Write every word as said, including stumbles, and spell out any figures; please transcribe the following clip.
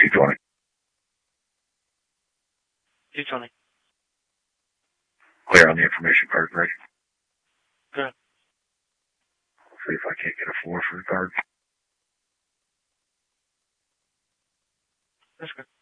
two twenty. two twenty. Clear on the information card, right? Good. See if I can't get a four for the card. That's good.